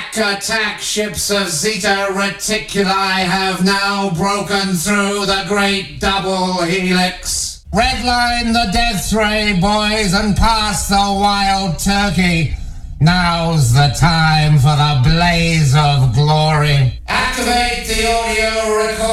Attack ships of Zeta Reticuli have now broken through the great double helix. Redline the death ray, boys, and pass the wild turkey. Now's the time for the blaze of glory. Activate the audio recorder.